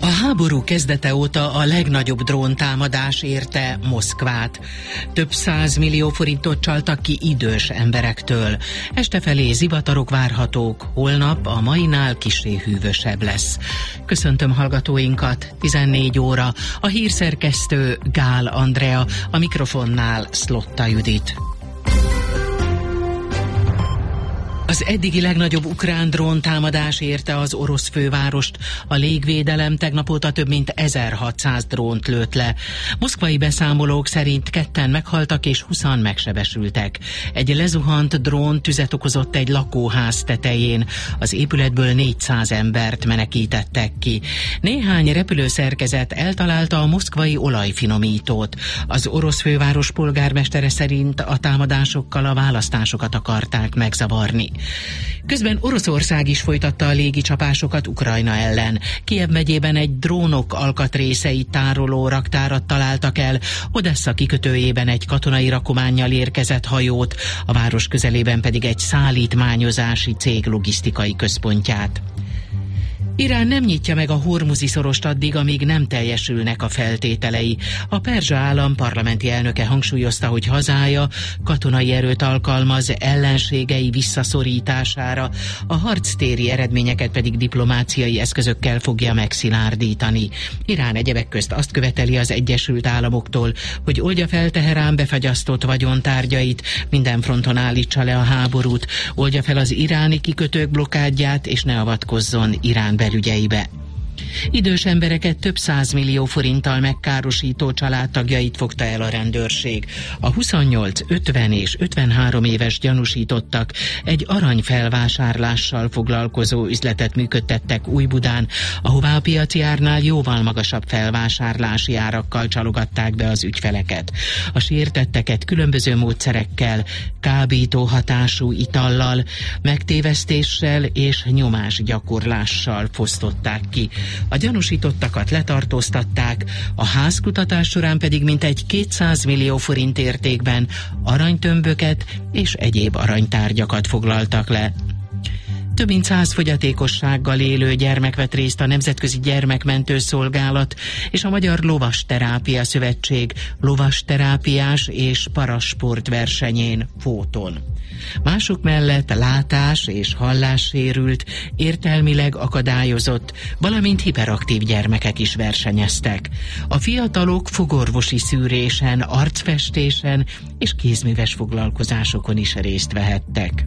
A háború kezdete óta a legnagyobb dróntámadás érte Moszkvát. Több 100 millió forintot csaltak ki idős emberektől. Este felé zivatarok várhatók, holnap a mainál kissé hűvösebb lesz. Köszöntöm hallgatóinkat, 14 óra, a hírszerkesztő Gál Andrea, a mikrofonnál Szlotta Judit. Az eddigi legnagyobb ukrán dróntámadás érte az orosz fővárost. A légvédelem tegnap óta több mint 1600 drónt lőtt le. Moszkvai beszámolók szerint 2-en meghaltak és 20-an megsebesültek. Egy lezuhant drón tüzet okozott egy lakóház tetején. Az épületből 400 embert menekítettek ki. Néhány repülőszerkezet eltalálta a moszkvai olajfinomítót. Az orosz főváros polgármestere szerint a támadásokkal a választásokat akarták megzavarni. Közben Oroszország is folytatta a légicsapásokat Ukrajna ellen. Kijev megyében egy drónok alkatrészeit tároló raktárat találtak el, Odessa kikötőjében egy katonai rakománnyal érkezett hajót, a város közelében pedig egy szállítmányozási cég logisztikai központját. Irán nem nyitja meg a Hormuzi szorost addig, amíg nem teljesülnek a feltételei. A perzsa állam parlamenti elnöke hangsúlyozta, hogy hazája katonai erőt alkalmaz ellenségei visszaszorítására, a harctéri eredményeket pedig diplomáciai eszközökkel fogja megszilárdítani. Irán egyebek közt azt követeli az Egyesült Államoktól, hogy oldja fel Teherán befagyasztott vagyontárgyait, minden fronton állítsa le a háborút, oldja fel az iráni kikötők blokkádját, és ne avatkozzon Irán belügyeibe. Idős embereket több 100 millió forinttal megkárosító családtagjait fogta el a rendőrség. A 28, 50 és 53 éves gyanúsítottak egy aranyfelvásárlással foglalkozó üzletet működtettek Újbudán, ahová a piaci árnál jóval magasabb felvásárlási árakkal csalogatták be az ügyfeleket. A sértetteket különböző módszerekkel, kábító hatású itallal, megtévesztéssel és nyomásgyakorlással fosztották ki. A gyanúsítottakat letartóztatták, a házkutatás során pedig mintegy 200 millió forint értékben aranytömböket és egyéb aranytárgyakat foglaltak le. Több mint 100 fogyatékossággal élő gyermek vett részt a Nemzetközi Gyermekmentő Szolgálat és a Magyar Lovasterápia Szövetség lovasterápiás és parasport versenyén Fóton. Mások mellett látás- és hallássérült, értelmileg akadályozott, valamint hiperaktív gyermekek is versenyeztek. A fiatalok fogorvosi szűrésen, arcfestésen és kézműves foglalkozásokon is részt vehettek.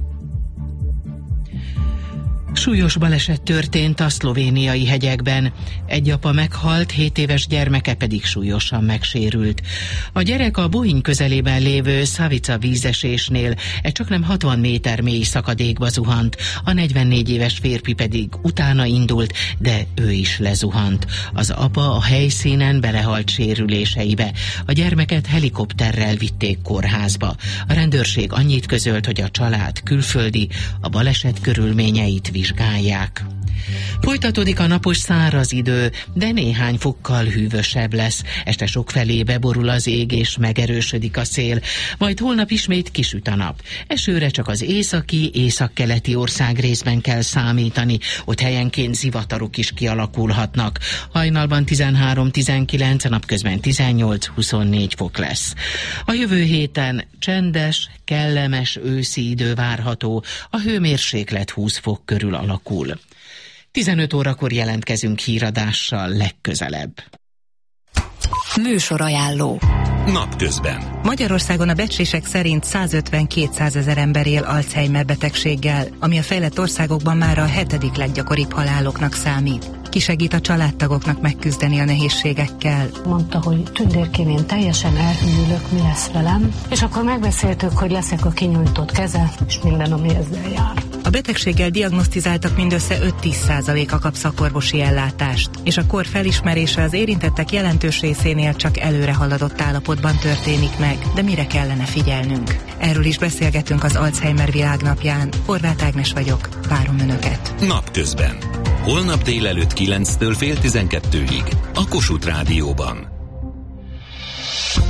Súlyos baleset történt a szlovéniai hegyekben. Egy apa meghalt, 7 éves gyermeke pedig súlyosan megsérült. A gyerek a Bohinj közelében lévő Savica vízesésnél egy csaknem 60 méter mély szakadékba zuhant, a 44 éves férfi pedig utána indult, de ő is lezuhant. Az apa a helyszínen belehalt sérüléseibe. A gyermeket helikopterrel vitték kórházba. A rendőrség annyit közölt, hogy a család külföldi, a baleset körülményeit vizsgálják. Folytatódik a napos száraz idő, de néhány fokkal hűvösebb lesz. Este sokfelé beborul az ég és megerősödik a szél, majd holnap ismét kisüt a nap. Esőre csak az északi, északkeleti országrészben kell számítani, ott helyenként zivatarok is kialakulhatnak. Hajnalban 13-19, napközben 18-24 fok lesz. A jövő héten csendes, kellemes őszi idő várható, a hőmérséklet 20 fok körül alakul. 15 órakor jelentkezünk híradással legközelebb. Műsorajánló. Napközben. Magyarországon a becslések szerint 150-200 ezer ember él Alzheimer betegséggel, ami a fejlett országokban már a 7. leggyakoribb haláloknak számít. Ki segít a családtagoknak megküzdeni a nehézségekkel. Mondta, hogy tündérkém, én teljesen elhűlök, mi lesz velem, és akkor megbeszéltük, hogy leszek a kinyújtott keze, és minden, ami ezzel jár. A betegséggel diagnosztizáltak mindössze 5-10%-a kap szakorvosi ellátást, és a kor felismerése az érintettek jelentős részénél csak előre haladott állapotban történik meg, de mire kellene figyelnünk? Erről is beszélgetünk az Alzheimer világnapján. Horváth Ágnes vagyok, várom Önöket. Napközben. Holnap délelőtt 9-től fél 12-ig a Kossuth Rádióban.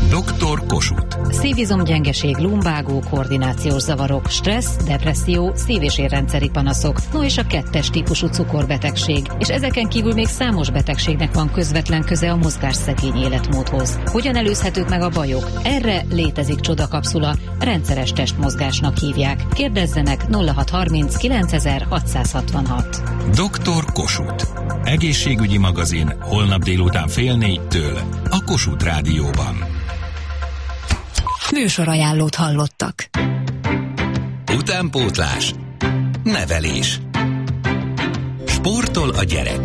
Dr. Kossuth. Szívizomgyengeség, lumbágó, koordinációs zavarok, stressz, depresszió, szív- és érrendszeri panaszok, no és a 2-es típusú cukorbetegség, és ezeken kívül még számos betegségnek van közvetlen köze a mozgásszegény életmódhoz. Hogyan előzhetők meg a bajok? Erre létezik csodakapszula, rendszeres testmozgásnak hívják. Kérdezzenek 0630 9666. Dr. Kossuth. Egészségügyi magazin holnap délután 3:30 a Kossuth Rádióban. Műsorajánlót hallottak. Utánpótlás. Nevelés. Sportol a gyerek.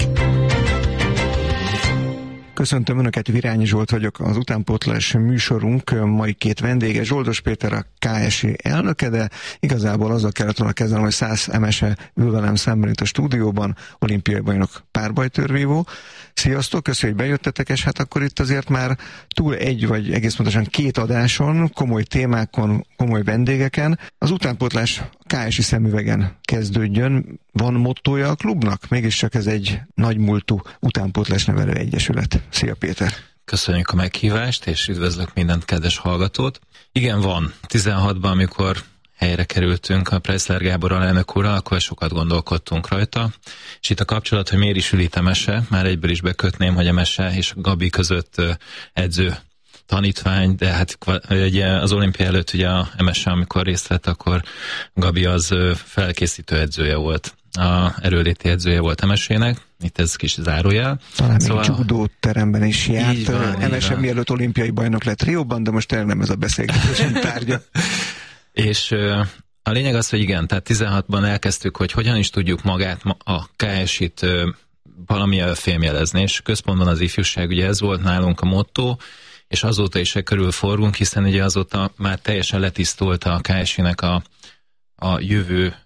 Köszöntöm Önöket, Virányi Zsolt vagyok, az utánpótlás műsorunk mai 2 vendége, Zsoldos Péter a KSI elnöke, de igazából azzal kellett volna kezdenem, hogy Szász Emese ül velem szemben itt a stúdióban, olimpiai bajnok párbajtőrvívó. Sziasztok, köszönjük, hogy bejöttetek, és hát akkor itt azért már túl egy, vagy egész pontosan 2 adáson, komoly témákon, komoly vendégeken. Az utánpótlás KSI szemüvegen kezdődjön. Van mottója a klubnak? Mégiscsak ez egy nagymúltú utánpótlás nevelő egyesület. Szia Péter! Köszönjük a meghívást, és üdvözlök minden kedves hallgatót. Igen, van. 16-ban, amikor helyre kerültünk a Preissler Gábor alelnök úrral, akkor sokat gondolkodtunk rajta, és itt a kapcsolat, hogy miért is ül itt Emese, már egyből is bekötném, hogy Emese és Gabi között edző tanítvány, de hát ugye az olimpia előtt ugye a Emese, amikor részt vett, akkor Gabi az felkészítő edzője volt, a erőléti edzője volt Emesének, itt ez kis zárójel. Talán még judó teremben is járt, Emese mielőtt olimpiai bajnok lett Rióban, de most nem ez a beszélgetésünk tárgya. És a lényeg az, hogy igen, tehát 16-ban elkezdtük, hogy hogyan is tudjuk magát, a KSI-t valamilyen fémjelezni, és központban az ifjúság, ugye ez volt nálunk a motto, és azóta is körül forgunk, hiszen ugye azóta már teljesen letisztult a KSI-nek a jövő,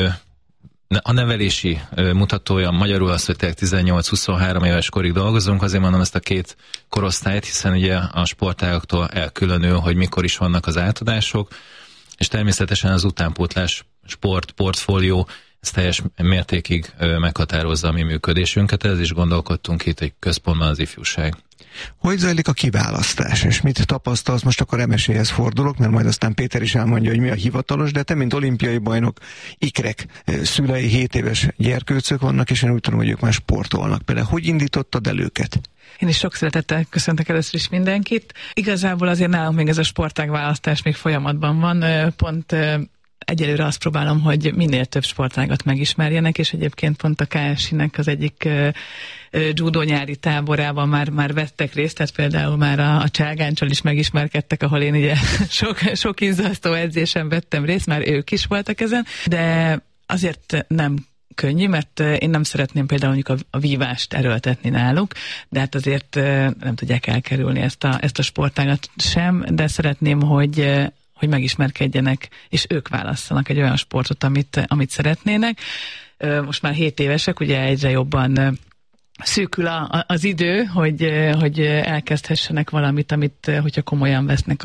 a nevelési mutatója, magyarul az, hogy 18-23 éves korig dolgozunk, azért mondom ezt a 2 korosztályt, hiszen ugye a sportágaktól elkülönül, hogy mikor is vannak az átadások, és természetesen az utánpótlás sportportfólió, ez teljes mértékig meghatározza a mi működésünket, ez is gondolkodtunk itt, hogy központban az ifjúság. Hogy zajlik a kiválasztás, és mit tapasztalsz? Most akkor Emeséhez fordulok, mert majd aztán Péter is elmondja, hogy mi a hivatalos, de te, mint olimpiai bajnok, ikrek szülei 7 éves gyerkőcök vannak, és én úgy tudom, hogy ők már sportolnak. Például hogy indítottad el őket? Én is sok szeretettel köszöntök először is mindenkit. Igazából azért nálunk még ez a sportágválasztás még folyamatban van, pont egyelőre azt próbálom, hogy minél több sportágat megismerjenek, és egyébként pont a KSI-nek az egyik judo nyári táborában már vettek részt, tehát például már a Cselgáncsal is megismerkedtek, ahol én ugye sok izzasztó edzésen vettem részt, már ők is voltak ezen, de azért nem könnyű, mert én nem szeretném például mondjuk a vívást erőltetni náluk, de hát azért nem tudják elkerülni ezt a sportágat sem, de szeretném, hogy megismerkedjenek, és ők válasszanak egy olyan sportot, amit szeretnének. Most már 7 évesek, ugye egyre jobban szűkül az idő, hogy elkezdhessenek valamit, amit hogyha komolyan vesznek,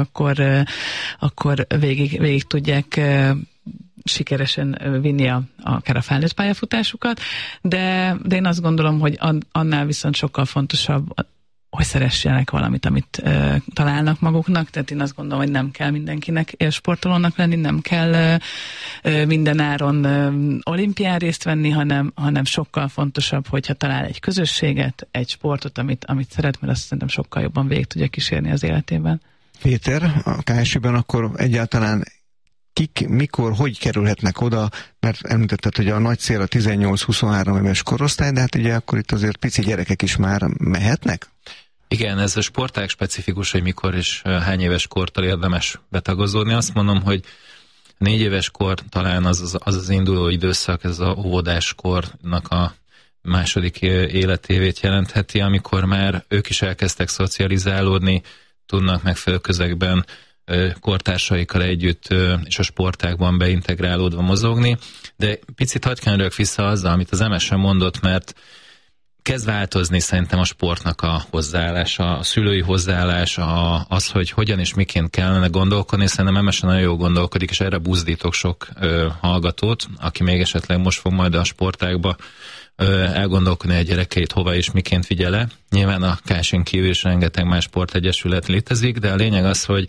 akkor végig tudják sikeresen vinni akár a felnőtt pályafutásukat, de én azt gondolom, hogy annál viszont sokkal fontosabb, hogy szeressenek valamit, amit találnak maguknak, tehát én azt gondolom, hogy nem kell mindenkinek élsportolónak lenni, nem kell minden áron olimpián részt venni, hanem sokkal fontosabb, hogyha talál egy közösséget, egy sportot, amit szeret, mert azt szerintem sokkal jobban végig tudja kísérni az életében. Péter, a KSI-ben akkor egyáltalán kik, mikor, hogy kerülhetnek oda, mert említetted, hogy a nagy cél a 18-23 éves korosztály, de hát ugye akkor itt azért pici gyerekek is már mehetnek? Igen, ez a sportág specifikus, hogy mikor és hány éves kortól érdemes betagozódni. Azt mondom, hogy 4 éves kor talán az induló időszak, ez a óvodáskornak a második életévét jelentheti, amikor már ők is elkezdtek szocializálódni, tudnak megfelelő közegben kortársaikkal együtt és a sportágban beintegrálódva mozogni, de picit hadd kanyarodjak vissza azzal, amit az Emese mondott, mert kezd változni szerintem a sportnak a hozzáállása, a szülői hozzáállás, az, hogy hogyan és miként kellene gondolkodni, szerintem Emese nagyon jól gondolkodik, és erre buzdítok sok hallgatót, aki még esetleg most fog majd a sportágba elgondolkodni a gyerekeit hova és miként vigye le. Nyilván a KSI-n kívül is rengeteg más sportegyesület létezik, de a lényeg az, hogy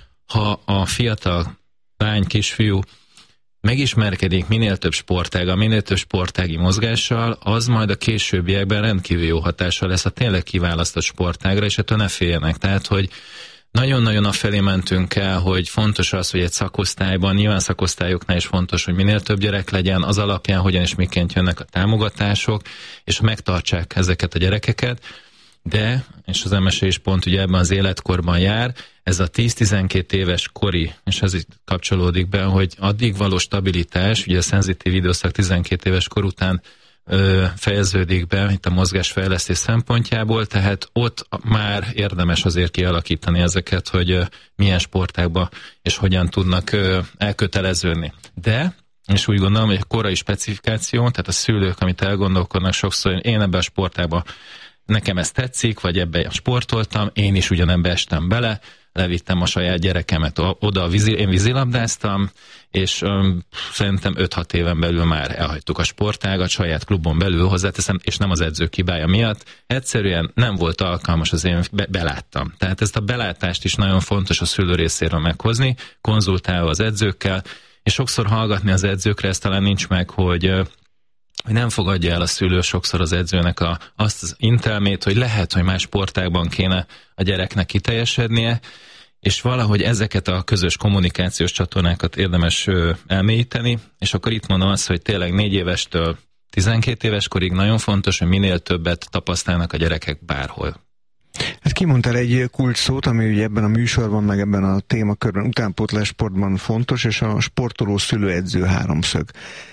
ha a fiatal lány, kisfiú megismerkedik minél több sportággal, minél több sportági mozgással, az majd a későbbiekben rendkívül jó hatással lesz a tényleg kiválasztott sportágra, és ettől ne féljenek. Tehát, hogy nagyon-nagyon afelé mentünk el, hogy fontos az, hogy egy szakosztályban, nyilván szakosztályoknál is fontos, hogy minél több gyerek legyen, az alapján hogyan és miként jönnek a támogatások, és megtartsák ezeket a gyerekeket, de, és az MSE is pont ugye ebben az életkorban jár, ez a 10-12 éves kori, és ez itt kapcsolódik be, hogy addig való stabilitás, ugye a szenzitív időszak 12 éves kor után fejeződik be itt a mozgásfejlesztés szempontjából, tehát ott már érdemes azért kialakítani ezeket, hogy milyen sportákba és hogyan tudnak elköteleződni. De, és úgy gondolom, hogy a korai specifikáció, tehát a szülők, amit elgondolkodnak sokszor, én ebben a sportágban nekem ez tetszik, vagy ebbe sportoltam, én is ugyanebbe estem bele, levittem a saját gyerekemet oda, én vízilabdáztam, és szerintem 5-6 éven belül már elhagytuk a sportágat, saját klubon belül hozzáteszem, és nem az edzők hibája miatt. Egyszerűen nem volt alkalmas, az én beláttam. Tehát ezt a belátást is nagyon fontos a szülő részéről meghozni, konzultálva az edzőkkel, és sokszor hallgatni az edzőkre, ez talán nincs meg, hogy nem fogadja el a szülő sokszor az edzőnek azt az intelmét, hogy lehet, hogy más sportágban kéne a gyereknek kiteljesednie, és valahogy ezeket a közös kommunikációs csatornákat érdemes elmélyíteni, és akkor itt mondom azt, hogy tényleg 4 évestől 12 éves korig nagyon fontos, hogy minél többet tapasztalnak a gyerekek bárhol. Hát kimondtál egy kulcsszót, ami ugye ebben a műsorban, meg ebben a témakörben, utánpótlás sportban fontos, és a sportoló szülő-edző háromszög.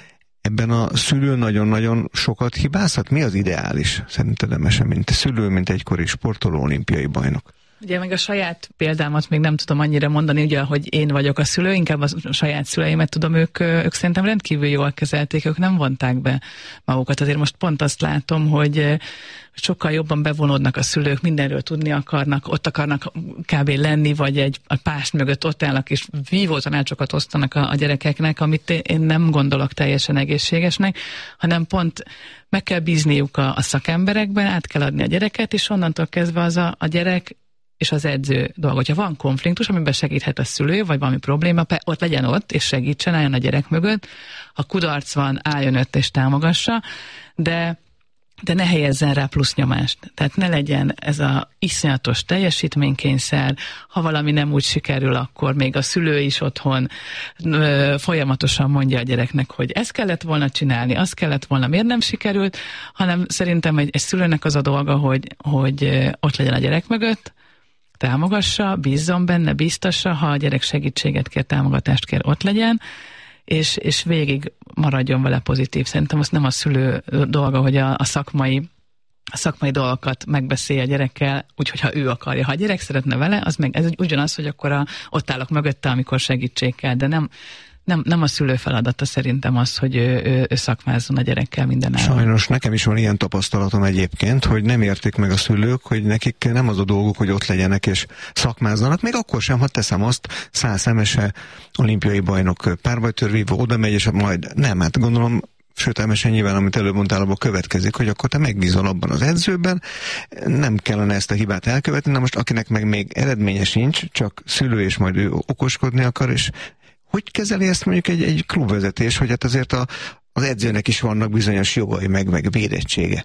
Ebben a szülő nagyon-nagyon sokat hibázhat? Mi az ideális szerinted, MSE, mint szülő, mint egykori sportoló, olimpiai bajnok? Ugye meg a saját példámat még nem tudom annyira mondani, ugye, hogy én vagyok a szülő, inkább a saját szüleimet tudom, ők szerintem rendkívül jól kezelték, ők nem vonták be magukat. Azért most pont azt látom, hogy sokkal jobban bevonódnak a szülők, mindenről tudni akarnak, ott akarnak kb. Lenni, vagy a pást mögött ott állnak, és vívó tanácsokat osztanak a gyerekeknek, amit én nem gondolok teljesen egészségesnek, hanem pont meg kell bízniuk a szakemberekben, át kell adni a gyereket, és onnantól kezdve az a gyerek és az edző dolga. Hogyha van konfliktus, amiben segíthet a szülő, vagy valami probléma, ott legyen ott, és segítsen, álljon a gyerek mögött. Ha kudarc van, álljon ott és támogassa, de ne helyezzen rá plusz nyomást. Tehát ne legyen ez a iszonyatos teljesítménykényszer, ha valami nem úgy sikerül, akkor még a szülő is otthon folyamatosan mondja a gyereknek, hogy ezt kellett volna csinálni, azt kellett volna, miért nem sikerült, hanem szerintem egy szülőnek az a dolga, hogy ott legyen a gyerek mögött, támogassa, bízzon benne, bíztassa, ha a gyerek segítséget kér, támogatást kér, ott legyen, és végig maradjon vele pozitív. Szerintem az nem a szülő dolga, hogy a szakmai dolgokat megbeszélje a gyerekkel, úgyhogy ha ő akarja. Ha a gyerek szeretne vele, az meg ez ugyanaz, hogy akkor ott állok mögötte, amikor segítség kell, de nem a szülő feladata szerintem az, hogy ő szakmázzon a gyerekkel mindenáron. Sajnos nekem is van ilyen tapasztalatom egyébként, hogy nem értik meg a szülők, hogy nekik nem az a dolguk, hogy ott legyenek és szakmázzanak, még akkor sem, ha teszem azt, 100 MSE olimpiai bajnok párbajtörvívó oda megy, és majd nem, hát gondolom, sőt, MSE nyilván, amit előbb mondtál, abból következik, hogy akkor te megbízol abban az edzőben, nem kellene ezt a hibát elkövetni, na most akinek meg még eredménye sincs, csak szülő, és majd ő okoskodni akar, és hogy kezeli ezt mondjuk egy klubvezetés, hogy hát azért az edzőnek is vannak bizonyos jogai, meg védettsége?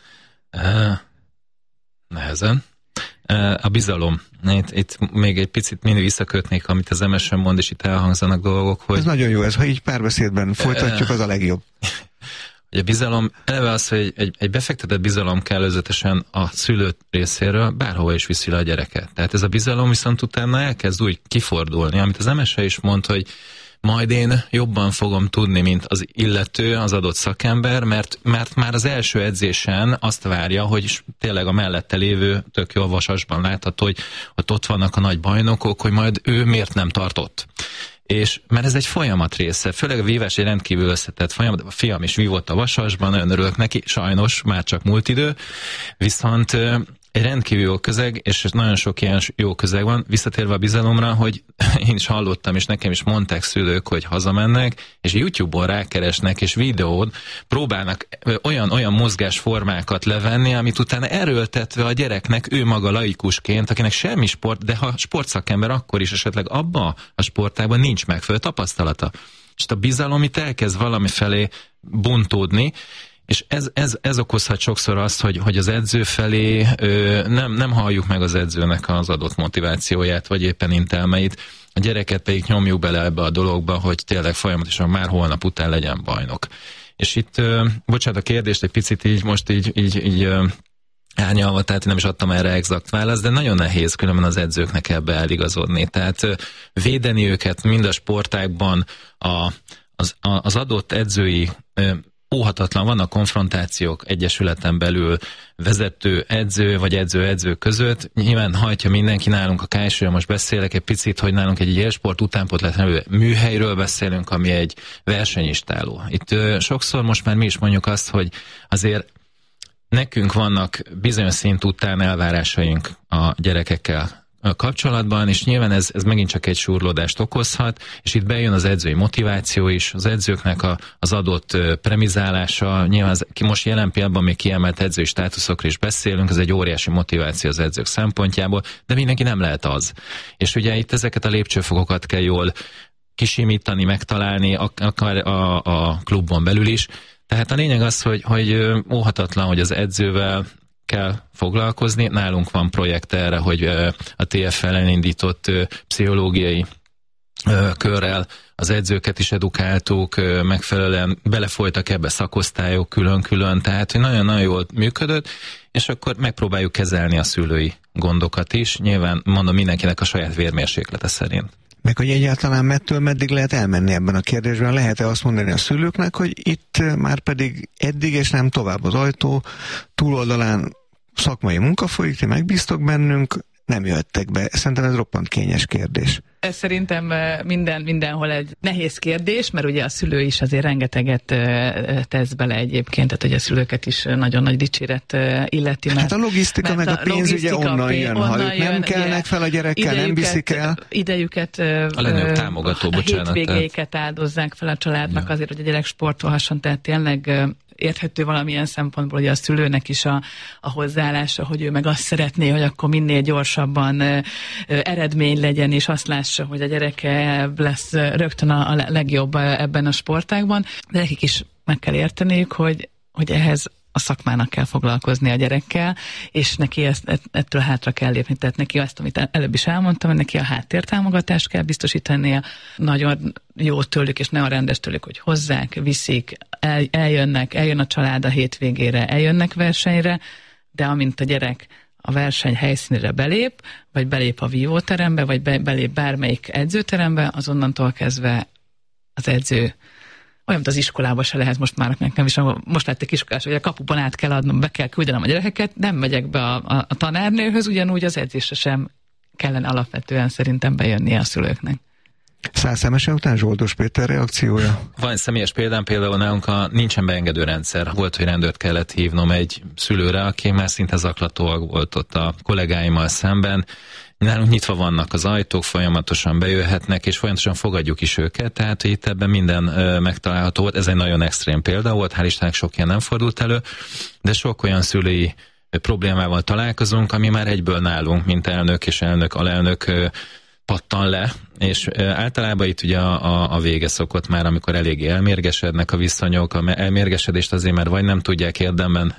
Nehezen. A bizalom. Itt még egy picit mindig visszakötnék, amit az MSE mond, és itt elhangzanak dolgok, hogy... Ez nagyon jó, ha így párbeszédben folytatjuk, az a legjobb. A bizalom, eleve az, hogy egy befektetett bizalom kell előzetesen a szülő részéről bárhova is viszi le a gyereket. Tehát ez a bizalom viszont utána elkezd úgy kifordulni, amit az MSE is mond, hogy majd én jobban fogom tudni, mint az illető, az adott szakember, mert már az első edzésen azt várja, hogy tényleg a mellette lévő, tök jó Vasasban látható, hogy ott vannak a nagy bajnokok, hogy majd ő miért nem tartott. És mert ez egy folyamat része, főleg a vívás egy rendkívül összetett folyamat, a fiam is vívott a Vasasban, nagyon örülök neki, sajnos már csak múlt idő, viszont egy rendkívül jó közeg, és nagyon sok ilyen jó közeg van. Visszatérve a bizalomra, hogy én is hallottam, és nekem is mondták szülők, hogy hazamennek, és YouTube-on rákeresnek, és videón próbálnak olyan mozgásformákat levenni, amit utána erőltetve a gyereknek, ő maga laikusként, akinek semmi sport, de ha sportszakember, akkor is esetleg abba a sportágban nincs megfelelő tapasztalata. És a bizalom itt elkezd valami felé bontódni, és ez okozhat sokszor azt, hogy az edző felé nem halljuk meg az edzőnek az adott motivációját, vagy éppen intelmeit. A gyereket pedig nyomjuk bele ebbe a dologba, hogy tényleg folyamatosan már holnap után legyen bajnok. És itt, bocsánat, a kérdést egy picit így árnyalva, tehát nem is adtam erre exakt választ, de nagyon nehéz különben az edzőknek ebbe eligazodni. Tehát védeni őket mind a sportágban, az adott edzői óhatatlan, vannak konfrontációk egyesületen belül vezető edző vagy edző között. Nyilván hajtja mindenki, nálunk a KSU-ről most beszélek egy picit, hogy nálunk egy élsport utánpótlás műhelyről beszélünk, ami egy versenyistáló. Itt sokszor most már mi is mondjuk azt, hogy azért nekünk vannak bizonyos szint után elvárásaink a gyerekekkel kapcsolatban, és nyilván ez megint csak egy súrlódást okozhat, és itt bejön az edzői motiváció is, az edzőknek az adott premizálása, nyilván most jelen pillanatban még kiemelt edzői státuszokról is beszélünk, ez egy óriási motiváció az edzők szempontjából, de mindenki nem lehet az. És ugye itt ezeket a lépcsőfokokat kell jól kisimítani, megtalálni, akár a klubon belül is. Tehát a lényeg az, hogy óhatatlan, hogy az edzővel kell foglalkozni. Nálunk van projekt erre, hogy a TFL elindított pszichológiai körrel az edzőket is edukáltuk, megfelelően belefolytak ebbe szakosztályok külön-külön, tehát hogy nagyon-nagyon jól működött, és akkor megpróbáljuk kezelni a szülői gondokat is. Nyilván mondom mindenkinek a saját vérmérséklete szerint. Meg hogy egyáltalán mettől meddig lehet elmenni ebben a kérdésben? Lehet-e azt mondani a szülőknek, hogy itt már pedig eddig és nem tovább az ajtó túloldalán szakmai munka folyik, ti megbíztok bennünk, nem jöttek be. Szerintem ez roppant kényes kérdés. Ez szerintem mindenhol egy nehéz kérdés, mert ugye a szülő is azért rengeteget tesz bele egyébként, tehát hogy a szülőket is nagyon nagy dicséret illeti. Hát a logisztika meg a pénz ugye onnan jön, ha ők nem kelnek fel a gyerekkel, nem viszik el. Idejüket, a legnagyobb támogató, bocsánat. Hétvégéket áldozzák fel a családnak azért, hogy a gyerek sportolhasson, tehát tényleg érthető valamilyen szempontból, hogy a szülőnek is a hozzáállása, hogy ő meg azt szeretné, hogy akkor minél gyorsabban eredmény legyen, és azt lássa, hogy a gyereke lesz rögtön a legjobb ebben a sportágban. De nekik is meg kell érteniük, hogy ehhez a szakmának kell foglalkozni a gyerekkel, és neki ettől hátra kell lépni. Tehát neki azt, amit előbb is elmondtam, hogy neki a háttértámogatást kell biztosítania, nagyon jó tőlük, és nagyon rendes tőlük, hogy hozzák, viszik, eljön a család a hétvégére, eljönnek versenyre, de amint a gyerek a verseny helyszínére belép, vagy belép a vívóterembe, vagy belép bármelyik edzőterembe, azonnantól kezdve az edző olyan, mint az iskolába se lehet most már nekem is, most lettek iskolás, hogy a kapuban át kell adnom, be kell küldenem a gyerekeket, nem megyek be a tanárnőhöz, ugyanúgy az edzésre sem kellene alapvetően szerintem bejönnie a szülőknek. 100 SMS-e után Zsoldos Péter reakciója? Van egy személyes példám, például nálunk nincsen beengedő rendszer. Volt, hogy rendőrt kellett hívnom egy szülőre, aki már szinte zaklatóak volt ott a kollégáimmal szemben. Nálunk nyitva vannak az ajtók, folyamatosan bejöhetnek, és folyamatosan fogadjuk is őket, tehát itt ebben minden megtalálható volt. Ez egy nagyon extrém példa volt, hál' Istennek sok ilyen nem fordult elő, de sok olyan szülői problémával találkozunk, ami már egyből nálunk, mint elnök és alelnök pattan le, és általában itt ugye a vége szokott már, amikor eléggé elmérgesednek a viszonyok, a elmérgesedést azért már vagy nem tudják érdemben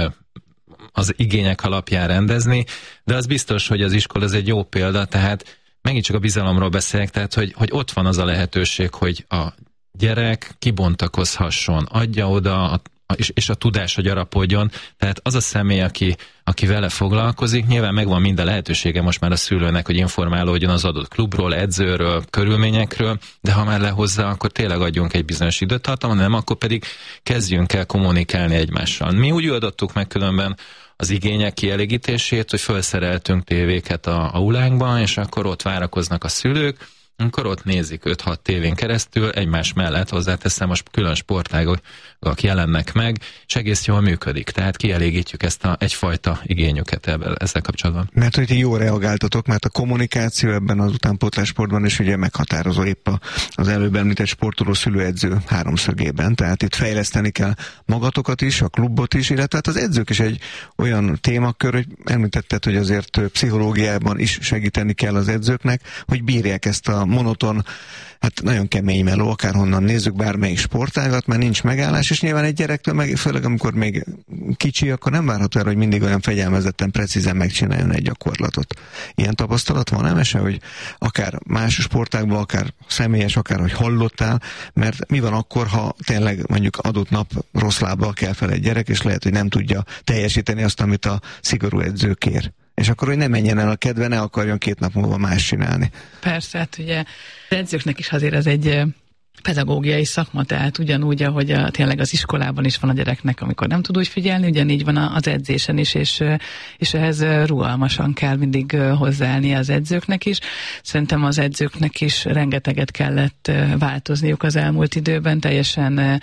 az igények alapján rendezni, de az biztos, hogy az iskola az egy jó példa, tehát megint csak a bizalomról beszélek, tehát hogy ott van az a lehetőség, hogy a gyerek kibontakozhasson, adja oda, és a tudása gyarapodjon, tehát az a személy, aki vele foglalkozik, nyilván megvan mind a lehetősége most már a szülőnek, hogy informálódjon az adott klubról, edzőről, körülményekről, de ha már lehozza, akkor tényleg adjunk egy bizonyos időtartamot, nem, akkor pedig kezdjünk el kommunikálni egymással. Mi úgy oldottuk meg különben az igények kielégítését, hogy felszereltünk tévéket a aulánkban, és akkor ott várakoznak a szülők, akkor ott nézik 5-6 tévén keresztül, egymás mellett, hozzáteszem, most külön sportágok jelennek meg, és egész jól működik. Tehát kielégítjük ezt egyfajta igényüket ezzel kapcsolatban. Mert hogy jól reagáltatok, mert a kommunikáció ebben az utánpótlássportban is ugye meghatározó épp az előbb említett sportoló szülőedző háromszögében. Tehát itt fejleszteni kell magatokat is, a klubot is, illetve hát az edzők is egy olyan témakör, hogy említetted, hogy azért pszichológiában is segíteni kell az edzőknek, hogy bírják ezt a monoton, hát nagyon kemény meló, akárhonnan nézzük bármelyik sportágat, mert nincs megállás, és nyilván egy gyerektől, meg főleg amikor még kicsi, akkor nem várható el, hogy mindig olyan fegyelmezetten, precízen megcsináljon egy gyakorlatot. Ilyen tapasztalat van, Emese, hogy akár más sportágban, akár személyes, akár hogy hallottál, mert mi van akkor, ha tényleg mondjuk adott nap rossz lábbal kell fel egy gyerek, és lehet, hogy nem tudja teljesíteni azt, amit a szigorú edző kér. És akkor, hogy ne menjen el a kedve, ne akarjon 2 nap múlva más csinálni. Persze, hát ugye az edzőknek is azért ez egy pedagógiai szakma, tehát ugyanúgy, ahogy tényleg az iskolában is van a gyereknek, amikor nem tud úgy figyelni, ugyanígy van az edzésen is, és ehhez rugalmasan kell mindig hozzáállni az edzőknek is. Szerintem az edzőknek is rengeteget kellett változniuk az elmúlt időben, teljesen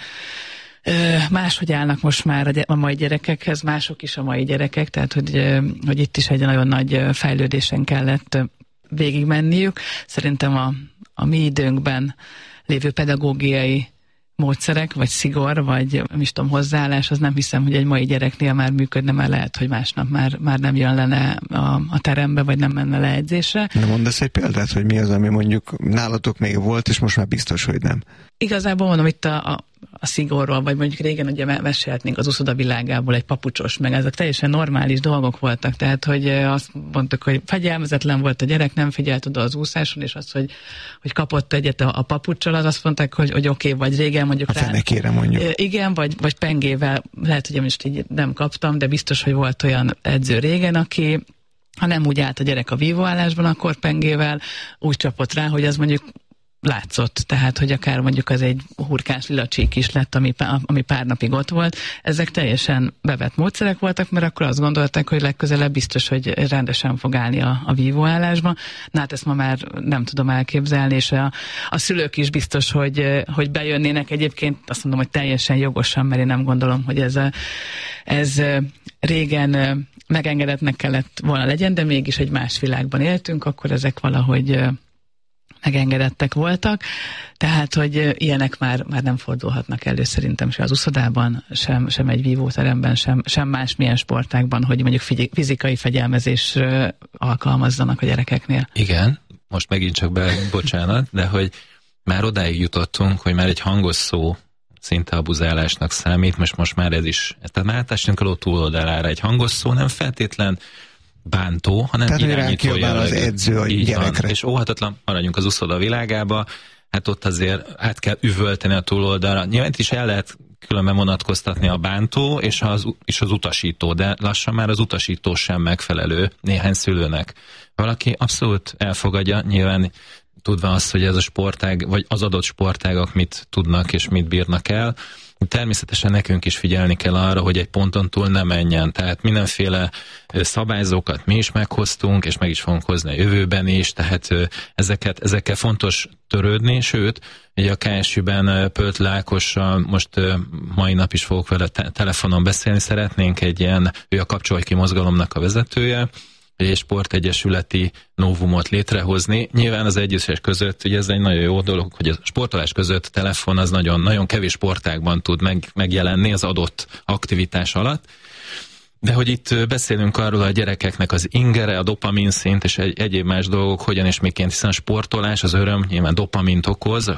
máshogy állnak most már a mai gyerekekhez, mások is a mai gyerekek, tehát hogy itt is egy nagyon nagy fejlődésen kellett végigmenniük. Szerintem a mi időnkben lévő pedagógiai módszerek, vagy szigor, vagy nem is tudom, hozzáállás, az nem hiszem, hogy egy mai gyereknél már működne, mert lehet, hogy másnap már nem jön lenne a terembe, vagy nem menne le edzésre. De mondasz egy példát, hogy mi az, ami mondjuk nálatok még volt, és most már biztos, hogy nem. Igazából mondom, itt a szigorról, vagy mondjuk régen ugye mesélhetnénk az uszoda világából egy papucsos, meg ezek teljesen normális dolgok voltak, tehát hogy azt mondtuk, hogy fegyelmezetlen volt a gyerek, nem figyelt oda az úszáson, és az, hogy kapott egyet a papuccsal, az azt mondták, hogy oké, vagy régen mondjuk a fenekére mondjuk. Igen, vagy pengével, lehet, hogy most így nem kaptam, de biztos, hogy volt olyan edző régen, aki ha nem úgy állt a gyerek a vívóállásban, akkor pengével úgy csapott rá, hogy az mondjuk látszott, tehát, hogy akár mondjuk az egy hurkás lila csík is lett, ami pár napig ott volt. Ezek teljesen bevett módszerek voltak, mert akkor azt gondolták, hogy legközelebb biztos, hogy rendesen fog állni a vívóállásban. Na hát ezt ma már nem tudom elképzelni, és a szülők is biztos, hogy bejönnének. Egyébként azt mondom, hogy teljesen jogosan, mert én nem gondolom, hogy ez régen megengedetnek kellett volna legyen, de mégis egy más világban éltünk, akkor ezek valahogy megengedettek voltak, tehát, hogy ilyenek már nem fordulhatnak elő szerintem se az uszodában, sem egy vívóteremben, sem másmilyen sportágban, hogy mondjuk fizikai fegyelmezés alkalmazzanak a gyerekeknél. Igen, most megint csak bocsánat, de hogy már odáig jutottunk, hogy már egy hangos szó szinte abuzálásnak számít, most már ez is, tehát már átállunk a ló túloldalára, egy hangos szó nem feltétlen bántó, hanem tehát, irányító jellegű. Az edző a gyerekre. Van. És óhatatlan maradjunk az uszoda világába, hát ott azért át kell üvölteni a túloldalra. Nyilván is el lehet különben vonatkoztatni a bántó és az utasító, de lassan már az utasító sem megfelelő néhány szülőnek. Valaki abszolút elfogadja, nyilván tudva azt, hogy ez a sportág, vagy az adott sportágak mit tudnak és mit bírnak el. Természetesen nekünk is figyelni kell arra, hogy egy ponton túl ne menjen. Tehát mindenféle szabályzókat mi is meghoztunk, és meg is fogunk hozni a jövőben is, tehát ezekkel fontos törődni, sőt, ugye a KSU-ben Pölt Lákossal most mai nap is fogok vele telefonon beszélni, szeretnénk egy ilyen, ő a Kapcsolj ki mozgalomnak a vezetője, egy sportegyesületi novumot létrehozni. Nyilván az együttes között, ugye ez egy nagyon jó dolog, hogy a sportolás között a telefon az nagyon, nagyon kevés sportágban tud megjelenni az adott aktivitás alatt. De hogy itt beszélünk arról a gyerekeknek az ingere, a dopamin szint és egyéb más dolgok, hogyan és miként, hiszen a sportolás, az öröm nyilván dopamint okoz,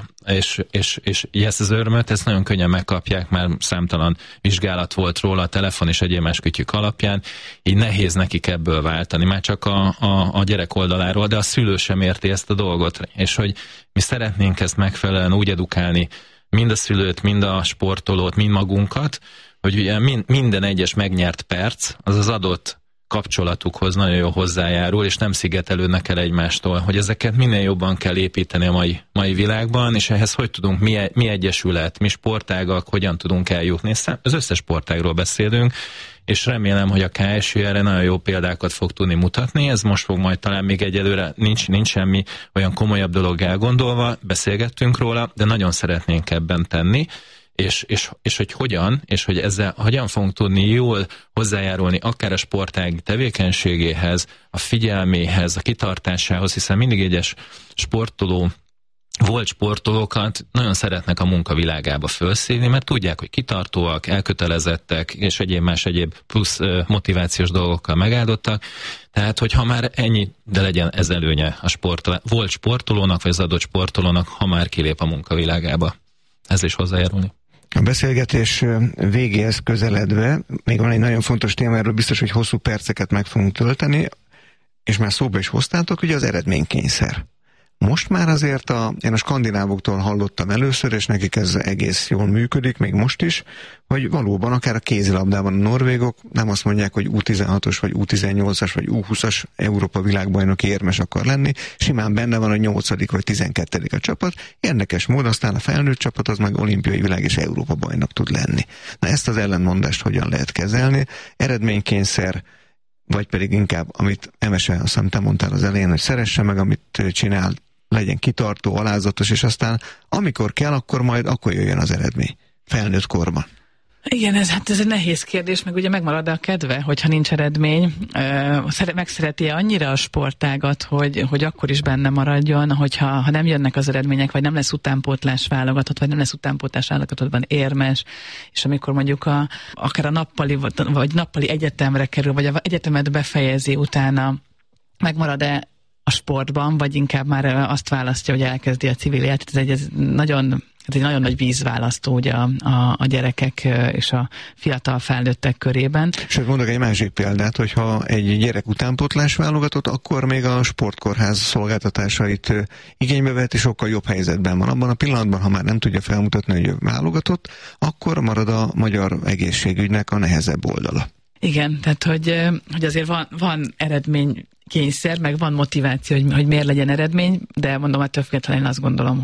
és ezt az örömöt, ezt nagyon könnyen megkapják, már számtalan vizsgálat volt róla a telefon és egyéb más kütyük alapján, így nehéz nekik ebből váltani, már csak a gyerek oldaláról, de a szülő sem érti ezt a dolgot, és hogy mi szeretnénk ezt megfelelően úgy edukálni, mind a szülőt, mind a sportolót, mind magunkat, hogy ugye minden egyes megnyert perc, az adott kapcsolatukhoz nagyon jól hozzájárul, és nem szigetelődnek el egymástól, hogy ezeket minél jobban kell építeni a mai világban, és ehhez hogy tudunk, mi egyesület, mi sportágak, hogyan tudunk eljutni. Az összes sportágról beszélünk, és remélem, hogy a KSU erre nagyon jó példákat fog tudni mutatni. Ez most fog majd talán még egyelőre nincs semmi olyan komolyabb dolog elgondolva, beszélgettünk róla, de nagyon szeretnénk ebben tenni, és hogy hogyan, és hogy ezzel hogyan fogunk tudni jól hozzájárulni akár a sportág tevékenységéhez, a figyelméhez, a kitartásához, hiszen mindig egyes volt sportolókat nagyon szeretnek a munkavilágába felszívni, mert tudják, hogy kitartóak, elkötelezettek, és egyéb plusz motivációs dolgokkal megáldottak. Tehát, hogyha már ennyi, de legyen ez előnye volt sportolónak, vagy az adott sportolónak, ha már kilép a munkavilágába. Ez is hozzájárulni. A beszélgetés végéhez közeledve, még van egy nagyon fontos téma, erről biztos, hogy hosszú perceket meg fogunk tölteni, és már szóba is hoztátok, ugye az eredménykényszer. Most már azért én a skandinávoktól hallottam először, és nekik ez egész jól működik, még most is, hogy valóban akár a kézilabdában a norvégok nem azt mondják, hogy U16-os, vagy U18-as, vagy U20-as Európa világbajnoki érmes akar lenni, simán benne van a 8. vagy 12. a csapat, érdekes módon aztán a felnőtt csapat az meg olimpiai világ és Európa bajnok tud lenni. Na ezt az ellentmondást hogyan lehet kezelni? Eredménykényszer, vagy pedig inkább, amit Emese, azt hiszem te mondtál az elején, hogy szeresse meg, amit csinál, legyen kitartó, alázatos, és aztán amikor kell, akkor jöjjön az eredmény. Felnőtt korban. Igen, ez egy nehéz kérdés, meg ugye megmarad a kedve, hogyha nincs eredmény. Megszereti annyira a sportágat, hogy akkor is benne maradjon, hogyha nem jönnek az eredmények, vagy nem lesz utánpótlás válogatott, vagy nem lesz utánpótlás válogatottban érmes, és amikor mondjuk akár a nappali egyetemre kerül, vagy a egyetemet befejezi, utána megmarad-e a sportban, vagy inkább már azt választja, hogy elkezdi a civil életet. Ez egy nagyon nagy vízválasztó ugye a gyerekek és a fiatal felnőttek körében. Sőt, mondok egy másik példát, hogyha egy gyerek utánpótlás válogatott, akkor még a sportkórház szolgáltatásait igénybe vett, és sokkal jobb helyzetben van. Abban a pillanatban, ha már nem tudja felmutatni, hogy válogatott, akkor marad a magyar egészségügynek a nehezebb oldala. Igen, tehát hogy azért van eredménykényszer, meg van motiváció, hogy miért legyen eredmény, de mondom, ettől függetlenül azt gondolom,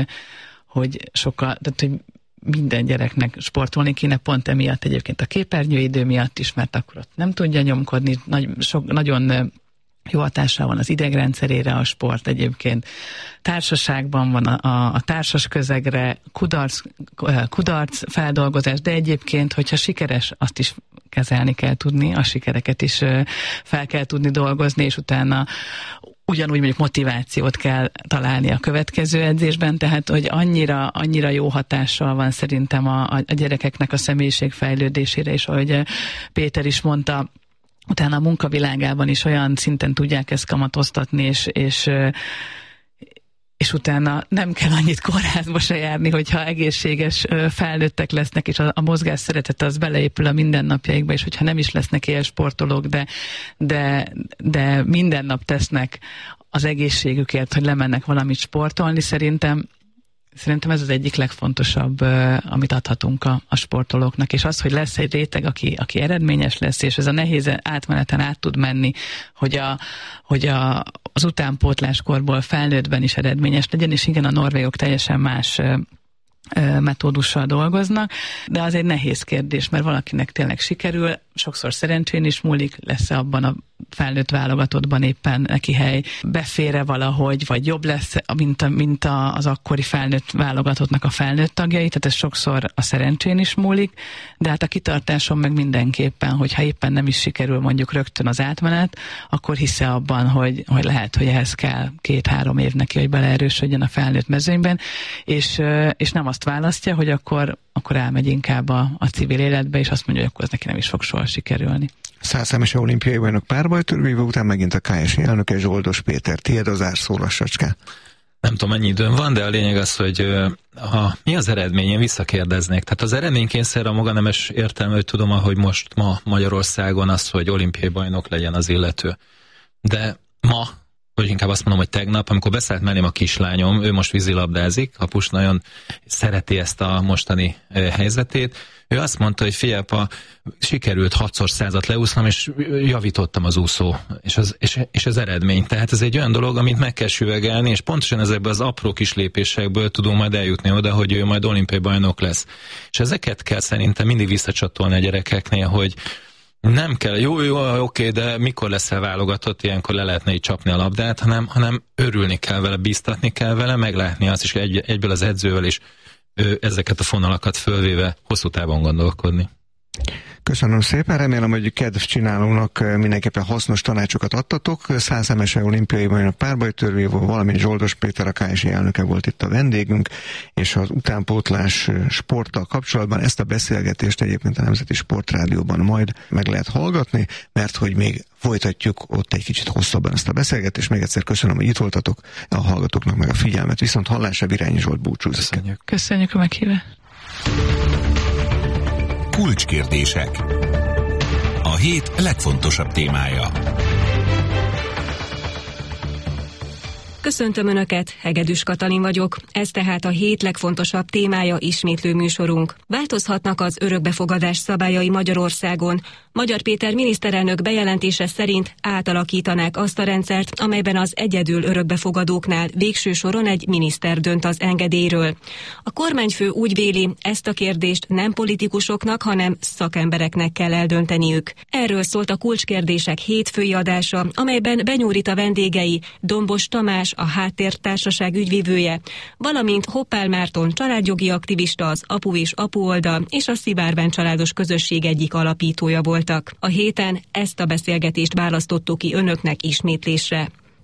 hogy sokkal, tehát hogy minden gyereknek sportolni kéne, pont emiatt egyébként a képernyőidő miatt is, mert akkor ott nem tudja nyomkodni, nagyon jó hatással van az idegrendszerére a sport egyébként. Társaságban van a társas közegre, kudarc feldolgozás, de egyébként, hogyha sikeres, azt is kezelni kell tudni, a sikereket is fel kell tudni dolgozni, és utána ugyanúgy mondjuk motivációt kell találni a következő edzésben, tehát hogy annyira jó hatással van szerintem a gyerekeknek a személyiségfejlődésére, és ahogy Péter is mondta, utána a munkavilágában is olyan szinten tudják ezt kamatoztatni, és utána nem kell annyit kórházba se járni, hogyha egészséges felnőttek lesznek, és a mozgás szeretete az beleépül a mindennapjaikba, és hogyha nem is lesznek ilyen sportolók, de minden nap tesznek az egészségükért, hogy lemennek valamit sportolni, Szerintem ez az egyik legfontosabb, amit adhatunk a sportolóknak, és az, hogy lesz egy réteg, aki eredményes lesz, és ez a nehéz átmeneten át tud menni, hogy az utánpótláskorból felnőttben is eredményes legyen, és igen, a norvégok teljesen más metódussal dolgoznak, de az egy nehéz kérdés, mert valakinek tényleg sikerül, sokszor szerencsén is múlik, lesz abban a felnőtt válogatottban éppen neki hely, befér-e valahogy, vagy jobb lesz, mint az akkori felnőtt válogatottnak a felnőtt tagjai, tehát ez sokszor a szerencsén is múlik, de hát a kitartáson meg mindenképpen, hogyha éppen nem is sikerül mondjuk rögtön az átmenet, akkor hisze abban, hogy lehet, hogy ehhez kell 2-3 év neki, hogy beleerősödjön a felnőtt mezőnyben, és nem azt választja, hogy akkor elmegy inkább a civil életbe, és azt mondja, hogy akkor az neki nem is fog soha sikerülni. 100 Emese olimpiai bajnok párbajtörvívő után megint a KSI elnöke, Zsoldos Péter. Tiéd az árszó, lassacskán. Nem tudom, mennyi időm van, de a lényeg az, hogy mi az eredmény, én visszakérdeznék. Tehát az eredménykényszer a maga nemes értelme, hogy tudom, ahogy most ma Magyarországon az, hogy olimpiai bajnok legyen az illető. De ma, vagy inkább azt mondom, hogy tegnap, amikor beszállt mellém a kislányom, ő most vízilabdázik, Kapus nagyon szereti ezt a mostani helyzetét, ő azt mondta, hogy figyelj, sikerült 6x100-at leúsznom, és javítottam az úszó, és az eredmény. Tehát ez egy olyan dolog, amit meg kell süvegelni, és pontosan ezekből az apró kis lépésekből tudunk majd eljutni oda, hogy ő majd olimpiai bajnok lesz. És ezeket kell szerintem mindig visszacsatolni a gyerekeknél, hogy nem kell, jó, oké, de mikor leszel válogatott, ilyenkor le lehetne így csapni a labdát, hanem örülni kell vele, bíztatni kell vele, meglátni azt is egyből az edzővel is ezeket a fonalakat fölvéve hosszú távon gondolkodni. Köszönöm szépen, remélem, hogy kedvcsinálónak mindenképpen hasznos tanácsokat adtatok. 100 MS-e olimpiai bajnok párbajtörvívó, valamint Zsoldos Péter, a KSI elnöke volt itt a vendégünk, és az utánpótlás sporttal kapcsolatban ezt a beszélgetést egyébként a Nemzeti Sportrádióban majd meg lehet hallgatni, mert hogy még folytatjuk ott egy kicsit hosszabban ezt a beszélgetést. Még egyszer köszönöm, hogy itt voltatok, a hallgatóknak meg a figyelmet. Viszont hallásra, Virányi Zsolt búcsúzik. Köszönjük a meghívást. Kulcskérdések. A hét legfontosabb témája. Köszöntöm Önöket, Hegedűs Katalin vagyok. Ez tehát a hét legfontosabb témája ismétlő műsorunk. Változhatnak az örökbefogadás szabályai Magyarországon. Magyar Péter miniszterelnök bejelentése szerint átalakítanák azt a rendszert, amelyben az egyedül örökbefogadóknál végső soron egy miniszter dönt az engedélyről. A kormányfő úgy véli, ezt a kérdést nem politikusoknak, hanem szakembereknek kell eldönteniük. Erről szólt a Kulcskérdések hétfői adása, amelyben Benyó Rita vendégei Dombos Tamás, a Háttértársaság ügyvivője, valamint Hoppál Márton családjogi aktivista, az Apu és Apu oldal és a Szivárvány családos közösség egyik alapítója voltak. A héten ezt a beszélgetést választottuk ki önöknek ismétlésre.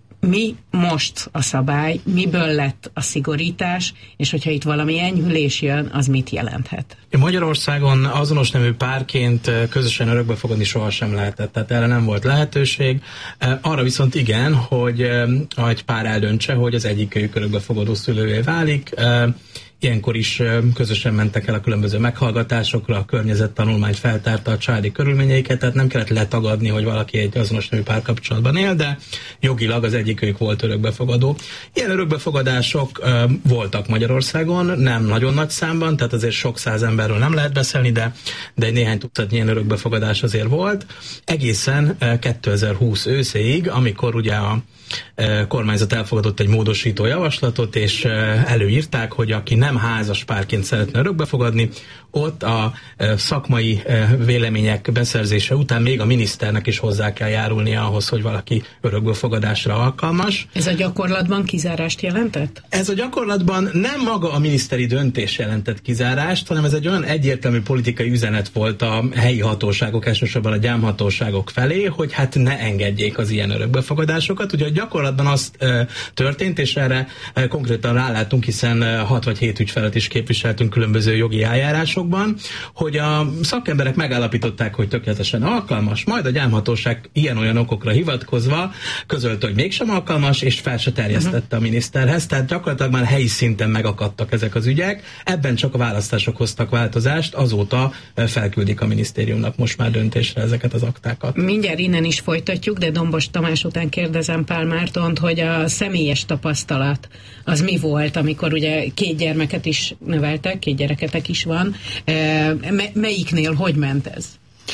Mi most a szabály, miből lett a szigorítás, és hogyha itt valami enyhülés jön, az mit jelenthet? Magyarországon azonos nemű párként közösen örökbefogadni sohasem lehetett, tehát erre nem volt lehetőség. Arra viszont igen, hogy egy pár eldöntse, hogy az egyikőjük örökbefogadó szülővé válik. Ilyenkor is közösen mentek el a különböző meghallgatásokra, a környezettanulmány feltárta a családi körülményeiket, tehát nem kellett letagadni, hogy valaki egy azonos nemű párkapcsolatban él, de jogilag az egyikőjük volt örökbefogadó. Ilyen örökbefogadások voltak Magyarországon, nem nagyon nagy számban, tehát azért sok száz emberről nem lehet beszélni, de egy néhány tucatnyi ilyen örökbefogadás azért volt. Egészen 2020 őszéig, amikor ugye a kormányzat elfogadott egy módosító javaslatot, és előírták, hogy aki nem házas párként szeretne örökbefogadni, ott a szakmai vélemények beszerzése után még a miniszternek is hozzá kell járulnia ahhoz, hogy valaki örökbefogadásra alkalmas. Ez a gyakorlatban kizárást jelentett? Ez a gyakorlatban nem maga a miniszteri döntés jelentett kizárást, hanem ez egy olyan egyértelmű politikai üzenet volt a helyi hatóságok, elsősorban a gyámhatóságok felé, hogy hát ne engedjék az ilyen örökbefogadásokat. Ugye a gyakorlatban az történt, és erre konkrétan rálátunk, hiszen 6 vagy 7 ügyfelet is képviseltünk különböző jogi eljárásokban, hogy a szakemberek megállapították, hogy tökéletesen alkalmas, majd a gyámhatóság ilyen-olyan okokra hivatkozva közölte, hogy mégsem alkalmas, és fel se terjesztette a miniszterhez, tehát gyakorlatilag már helyi szinten megakadtak ezek az ügyek, ebben csak a választások hoztak változást, azóta felküldik a minisztériumnak most már döntésre ezeket az aktákat. Mindjárt innen is folytatjuk, de Dombos Tamás után kérdezem Pál Mártont, hogy a személyes tapasztalat az mi volt, amikor ugye 2 gyermeket is neveltek, 2 gyereketek is van. Melyiknél hogy ment ez?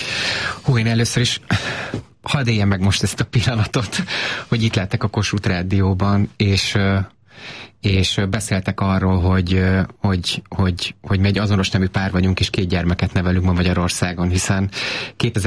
Én először is hadd éljem meg most ezt a pillanatot, hogy itt lettek a Kossuth Rádióban, és beszéltek arról, hogy mi egy azonos nemű pár vagyunk, és 2 gyermeket nevelünk ma Magyarországon, hiszen